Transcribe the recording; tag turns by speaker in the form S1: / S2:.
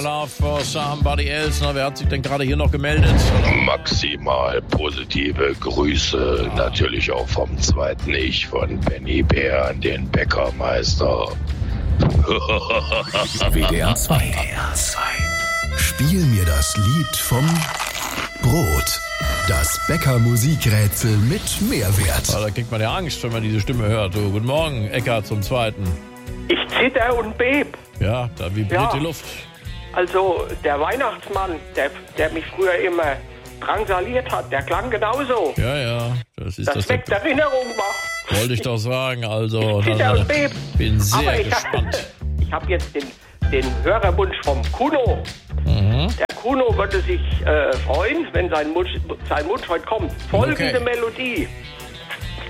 S1: Love for somebody else. Na, wer hat sich denn gerade hier noch gemeldet?
S2: Maximal positive Grüße, natürlich auch vom zweiten Ich von Benny Bär, den Bäckermeister.
S3: WDR 2. Spiel mir das Lied vom Brot. Das Bäcker-Musikrätsel mit Mehrwert.
S1: Da kriegt man ja Angst, wenn man diese Stimme hört. Du, guten Morgen, Eckart zum Zweiten.
S4: Ich zitter und beb.
S1: Ja, da vibriert die Luft.
S4: Also der Weihnachtsmann, der mich früher immer drangsaliert hat, der klang genauso.
S1: Ja, das ist
S4: das weckt Erinnerung wach.
S1: Wollte ich doch sagen, also.
S4: Ich zitter und beb.
S1: Bin sehr gespannt.
S4: Ich habe jetzt den Hörerwunsch vom Kuno. Der Kuno würde sich freuen, wenn sein Wunsch heute kommt. Folgende Melodie.